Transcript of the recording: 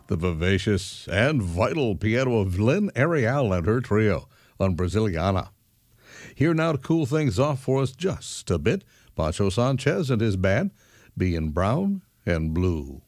the vivacious and vital piano of Lynn Ariel and her trio on Braziliana. Here now to cool things off for us just a bit, Pancho Sanchez and his band, Being Brown and Blue.